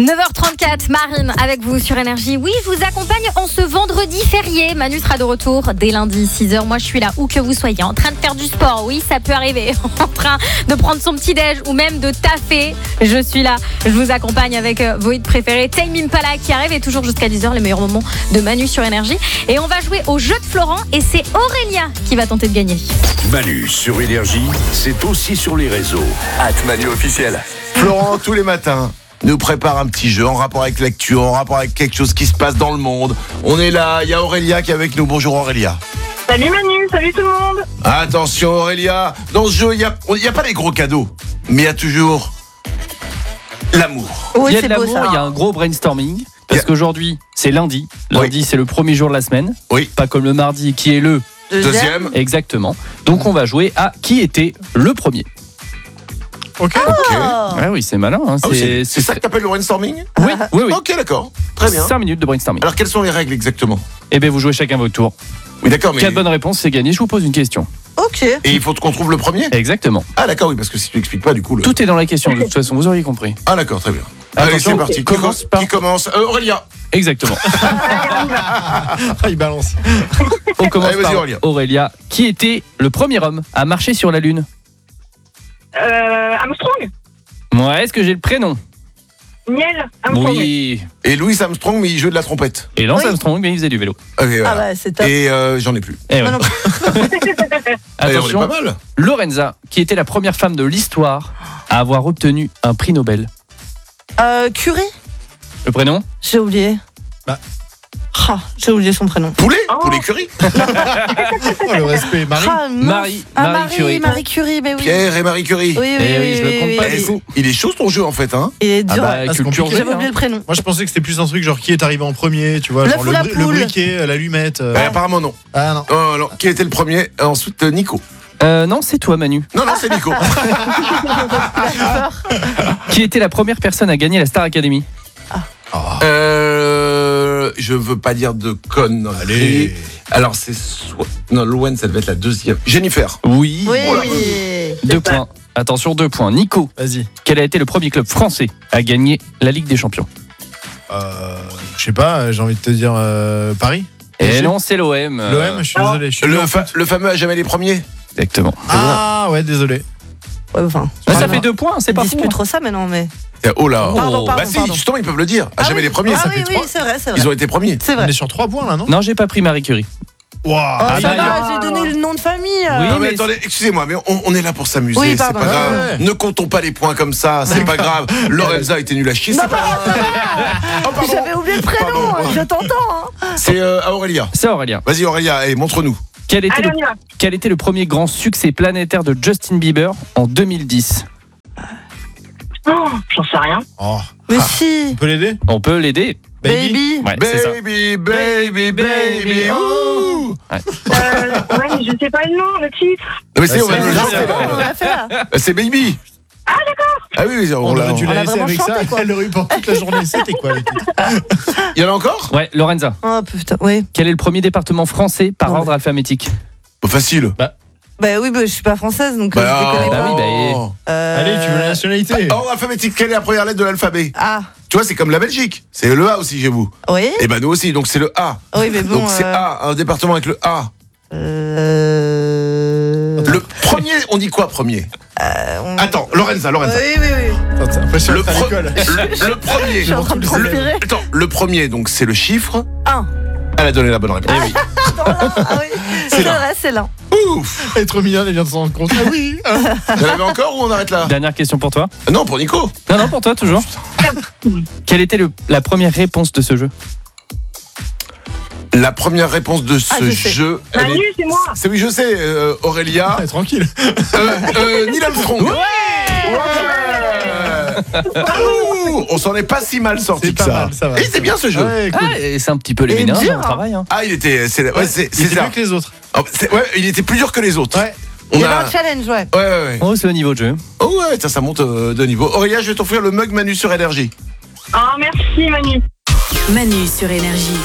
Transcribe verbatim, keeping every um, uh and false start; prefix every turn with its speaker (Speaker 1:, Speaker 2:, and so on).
Speaker 1: neuf heures trente-quatre, Marine avec vous sur Énergie. Oui, je vous accompagne en ce vendredi férié. Manu sera de retour dès lundi six heures. Moi, je suis là où que vous soyez, en train de faire du sport. Oui, ça peut arriver. En train de prendre son petit-déj ou même de taffer. Je suis là. Je vous accompagne avec vos hits préférés. Tame Impala qui arrive et toujours jusqu'à dix heures, les meilleurs moments de Manu sur Énergie. Et on va jouer au jeu de Florent et c'est Aurélia qui va tenter de gagner.
Speaker 2: Manu sur Énergie, c'est aussi sur les réseaux. At Manu officiel.
Speaker 3: Florent, tous les matins, nous prépare un petit jeu en rapport avec l'actu, en rapport avec quelque chose qui se passe dans le monde. On est là, il y a Aurélia qui est avec nous. Bonjour Aurélia.
Speaker 4: Salut Manu, salut tout le monde.
Speaker 3: Attention Aurélia, dans ce jeu, il n'y a, il y a pas les gros cadeaux, mais il y a toujours l'amour.
Speaker 5: Oui,
Speaker 6: il y a
Speaker 5: c'est
Speaker 6: de
Speaker 5: beau,
Speaker 6: l'amour,
Speaker 5: ça.
Speaker 6: il y a un gros brainstorming. Parce
Speaker 3: Yeah.
Speaker 6: qu'aujourd'hui, c'est lundi. Lundi,
Speaker 3: Oui.
Speaker 6: c'est le premier jour de la semaine.
Speaker 3: Oui.
Speaker 6: Pas comme le mardi qui est le.
Speaker 3: Deuxième.
Speaker 6: Exactement. Donc, on va jouer à qui était le premier.
Speaker 3: Ok.
Speaker 5: Oh.
Speaker 6: Ah oui, c'est malin. Hein.
Speaker 3: Ah oui, c'est,
Speaker 6: C'est,
Speaker 3: c'est ça que t'appelles le brainstorming?
Speaker 6: Oui, oui, oui.
Speaker 3: Ok, d'accord. Très bien.
Speaker 6: cinq minutes de brainstorming.
Speaker 3: Alors, quelles sont les règles exactement?
Speaker 6: Eh bien, vous jouez chacun votre tour.
Speaker 3: Oui, d'accord, mais.
Speaker 6: Quatre bonnes réponses, c'est gagné. Je vous pose une question.
Speaker 5: Ok.
Speaker 3: Et il faut qu'on trouve le premier?
Speaker 6: Exactement.
Speaker 3: Ah, d'accord, oui, parce que si tu expliques pas, du coup. Le...
Speaker 6: Tout est dans la question, de toute façon, vous auriez compris.
Speaker 3: Ah, d'accord, très bien. Allez,
Speaker 6: Attention,
Speaker 3: c'est parti. Qui
Speaker 6: commence
Speaker 3: commence,
Speaker 6: par-
Speaker 3: qui commence Euh, Aurélia.
Speaker 6: Exactement.
Speaker 3: Ah, il balance.
Speaker 6: On commence
Speaker 3: Allez, vas-y,
Speaker 6: par
Speaker 3: Aurélia.
Speaker 6: Aurélia. Qui était le premier homme à marcher sur la Lune?
Speaker 4: Euh, Armstrong,
Speaker 6: Ouais, est-ce que j'ai le prénom?
Speaker 4: Niel, Armstrong.
Speaker 6: Oui.
Speaker 3: Et Louis Armstrong, mais il jouait de la trompette.
Speaker 6: Et Lance
Speaker 5: Oui.
Speaker 6: Armstrong, mais il faisait du vélo.
Speaker 3: Ok, voilà.
Speaker 5: Ah bah c'est top.
Speaker 3: Et euh, j'en ai plus.
Speaker 6: Eh ouais.
Speaker 5: Moi non plus.
Speaker 3: Allez, on est
Speaker 6: Attention,
Speaker 3: pas mal.
Speaker 6: Lorenza, qui était la première femme de l'histoire à avoir obtenu un prix Nobel.
Speaker 5: Euh, Curie,
Speaker 6: Le prénom?
Speaker 5: j'ai oublié.
Speaker 3: Bah.
Speaker 5: Ah, j'ai oublié son prénom.
Speaker 3: Poulet
Speaker 4: Oh.
Speaker 3: Poulet curry.
Speaker 7: Oh, le respect, Marie.
Speaker 5: Ah, mince.
Speaker 6: Marie-
Speaker 5: Ah,
Speaker 6: Marie
Speaker 5: Marie
Speaker 6: Curie.
Speaker 5: Marie Curie, mais oui.
Speaker 3: Pierre et Marie Curie.
Speaker 5: Oui, oui,
Speaker 6: Eh oui,
Speaker 5: oui,
Speaker 6: je le
Speaker 5: oui,
Speaker 6: compte
Speaker 5: oui,
Speaker 6: pas,
Speaker 5: oui.
Speaker 6: du coup.
Speaker 3: Il est chaud ton jeu en fait, hein.
Speaker 5: Il est
Speaker 6: Ah
Speaker 5: dur.
Speaker 6: bah,
Speaker 7: c'est
Speaker 6: culture
Speaker 7: compliqué.
Speaker 6: G.
Speaker 5: J'avais oublié
Speaker 6: hein.
Speaker 5: le prénom.
Speaker 7: Moi, je pensais que c'était plus un truc genre qui est arrivé en premier, tu vois,
Speaker 5: L'œuf
Speaker 7: genre
Speaker 5: ou
Speaker 7: le,
Speaker 5: la
Speaker 7: bri- le
Speaker 5: poule
Speaker 7: briquet, l'allumette. euh.
Speaker 3: Euh, apparemment non.
Speaker 7: Ah non.
Speaker 3: Oh, non. Qui était le premier? Ensuite euh, Nico.
Speaker 6: Euh, non, c'est toi, Manu.
Speaker 3: Non, non, c'est Nico.
Speaker 6: Qui était la première personne à gagner la Star Academy?
Speaker 3: euh, je veux pas dire de conneries.
Speaker 7: Allez.
Speaker 3: Alors c'est soit... Non, Louen, ça devait être la deuxième. Jennifer.
Speaker 6: Oui.
Speaker 5: Oui.
Speaker 3: Voilà.
Speaker 6: Deux points. Attention, deux points. Nico,
Speaker 7: Vas-y.
Speaker 6: quel a été le premier club français à gagner la Ligue des Champions?
Speaker 7: Euh, je sais pas, j'ai envie de te dire euh, Paris.
Speaker 6: Et
Speaker 7: P S G.
Speaker 6: non, c'est l'O M. euh,
Speaker 7: L'O M, je suis désolé. Je suis
Speaker 3: Le,
Speaker 7: nul en
Speaker 3: fa-
Speaker 7: foot.
Speaker 3: le fameux à jamais les premiers.
Speaker 6: Exactement.
Speaker 7: Ah ouais, désolé.
Speaker 5: Ouais, enfin.
Speaker 6: Bah, ça
Speaker 5: pardon.
Speaker 6: fait deux points, c'est pas
Speaker 5: Ils disent
Speaker 6: fou.
Speaker 5: plus trop ça maintenant, mais.
Speaker 3: Oh là.
Speaker 5: Pardon,
Speaker 3: bah
Speaker 5: pardon,
Speaker 3: si,
Speaker 5: pardon.
Speaker 3: justement, ils peuvent le dire. À
Speaker 5: Ah
Speaker 3: jamais
Speaker 5: oui.
Speaker 3: les premiers,
Speaker 5: Ah
Speaker 3: ça
Speaker 5: oui,
Speaker 3: fait
Speaker 5: oui,
Speaker 3: trois.
Speaker 5: c'est vrai, c'est vrai.
Speaker 3: Ils ont été premiers.
Speaker 5: C'est
Speaker 7: On
Speaker 5: vrai.
Speaker 7: est sur trois points là, non?
Speaker 6: Non, j'ai pas pris Marie Curie.
Speaker 7: Waouh.
Speaker 5: Oh,
Speaker 6: Ah,
Speaker 5: ça
Speaker 6: bah,
Speaker 5: va, j'ai donné le nom de famille.
Speaker 6: Oui,
Speaker 3: Non mais
Speaker 6: mais
Speaker 3: attendez, excusez-moi, mais on, on est là pour s'amuser,
Speaker 5: Oui,
Speaker 3: c'est
Speaker 5: pardon.
Speaker 3: pas grave.
Speaker 7: Ouais.
Speaker 3: Ne comptons pas les points comme ça, c'est pas grave. Lorenza était nulle à chier, c'est pas grave. Oh, pardon.
Speaker 5: J'avais oublié le prénom,
Speaker 3: Pardon.
Speaker 5: je t'entends. Hein.
Speaker 3: C'est euh, à Aurélia.
Speaker 6: C'est Aurélien.
Speaker 3: Vas-y Aurélia, allez, montre-nous.
Speaker 6: Quel était,
Speaker 4: Allez,
Speaker 6: le,
Speaker 4: on y va.
Speaker 6: quel était le premier grand succès planétaire de Justin Bieber en deux mille dix?
Speaker 4: Oh, j'en sais rien.
Speaker 7: Oh.
Speaker 5: Mais si.
Speaker 7: On peut l'aider?
Speaker 6: On peut l'aider.
Speaker 5: Baby.
Speaker 6: Ouais, c'est ça.
Speaker 3: Baby, baby, baby, ouh.
Speaker 4: Euh, ouais, mais je sais pas le nom, le titre.
Speaker 3: Non mais c'est, on va
Speaker 7: c'est-
Speaker 3: le
Speaker 7: c'est-
Speaker 3: chanter,
Speaker 7: c'est-
Speaker 3: là.
Speaker 5: On l'a fait là.
Speaker 3: Euh, C'est Baby.
Speaker 4: Ah, d'accord.
Speaker 3: Ah oui, oui, on,
Speaker 7: On
Speaker 3: l'a-
Speaker 7: aurait dû
Speaker 3: on-
Speaker 5: on
Speaker 7: la
Speaker 5: a
Speaker 7: laisser
Speaker 5: vraiment
Speaker 7: avec
Speaker 5: chanté,
Speaker 7: ça.
Speaker 5: quoi.
Speaker 7: Elle aurait eu pendant toute la journée. C'était quoi les titres?
Speaker 3: Il y en a encore?
Speaker 6: Ouais, Lorenza.
Speaker 5: Oh putain, oui.
Speaker 6: Quel est le premier département français par
Speaker 5: Ouais.
Speaker 6: ordre alphabétique?
Speaker 3: Bah, facile.
Speaker 5: Bah oui, bah, je suis pas française donc euh, je
Speaker 3: Bah,
Speaker 5: déconne
Speaker 6: bah
Speaker 5: pas.
Speaker 6: oui, bah,
Speaker 3: oh.
Speaker 5: Euh,
Speaker 7: Allez, tu veux la nationalité?
Speaker 3: Ordre alphabétique, quelle est la première lettre de l'alphabet?
Speaker 5: Ah,
Speaker 3: Tu vois, c'est comme la Belgique. C'est le A aussi chez vous.
Speaker 5: oui.
Speaker 3: Et ben nous aussi, donc c'est le A.
Speaker 5: Oui, mais bon.
Speaker 3: Donc c'est
Speaker 5: euh,
Speaker 3: A, un département avec le A.
Speaker 5: Euh...
Speaker 3: Le premier, on dit quoi premier?
Speaker 5: euh, on-
Speaker 3: Attends, Lorenza, Lorenza.
Speaker 5: Oui, oui, oui.
Speaker 7: Attends, t'as l'impression
Speaker 3: Le,
Speaker 7: d'être à
Speaker 3: pre-
Speaker 7: l'école.
Speaker 3: le, le premier.
Speaker 5: Je suis en train de
Speaker 3: le,
Speaker 5: transpirer.
Speaker 3: attends, le premier, donc c'est le chiffre.
Speaker 5: Un.
Speaker 3: Elle a donné la bonne réponse.
Speaker 6: Eh oui.
Speaker 5: Dans l'un, ah oui. C'est
Speaker 3: l'un.
Speaker 5: vrai, c'est l'un.
Speaker 3: Ouf.
Speaker 7: Elle est trop mignonne, elle vient de s'en rendre compte. Ah oui. hein.
Speaker 3: Il y en avait encore ou on arrête là?
Speaker 6: Dernière question pour toi.
Speaker 3: Non, pour Nico.
Speaker 6: Non, non, pour toi, toujours. Quelle était le- la première réponse de ce jeu?
Speaker 3: La première réponse de ce
Speaker 5: Ah, je sais.
Speaker 3: jeu. elle
Speaker 4: Manu,
Speaker 3: est-
Speaker 4: c'est moi.
Speaker 3: C'est oui, je sais, euh, Aurélia.
Speaker 7: Ah, tranquille.
Speaker 3: Euh, euh, Neil Armstrong. Ouais. Ouh, on s'en est pas si mal sorti
Speaker 7: C'est
Speaker 3: que
Speaker 7: pas
Speaker 3: ça.
Speaker 7: mal, ça va.
Speaker 3: Et c'est bien ce jeu.
Speaker 7: Ouais, cool.
Speaker 6: Ah, et c'est un petit peu les
Speaker 5: Et
Speaker 6: ménages
Speaker 5: dur,
Speaker 6: dans le
Speaker 5: hein.
Speaker 6: travail. Hein.
Speaker 3: Ah, il était, c'est, ouais,
Speaker 7: Ouais,
Speaker 3: c'est,
Speaker 7: il
Speaker 3: c'est
Speaker 7: était
Speaker 3: ça.
Speaker 7: mieux que les autres.
Speaker 3: Oh, c'est- ouais, il était plus dur que les autres.
Speaker 7: Ouais.
Speaker 3: On
Speaker 5: Il y avait
Speaker 3: a.
Speaker 5: un challenge, ouais.
Speaker 3: Ouais, ouais, ouais.
Speaker 6: Oh, c'est au niveau de jeu.
Speaker 3: Oh ouais, ça, ça monte euh, de niveau. Aurélia, je vais t'offrir le mug Manu sur Énergie.
Speaker 4: Oh, merci Manu.
Speaker 8: Manu sur Énergie.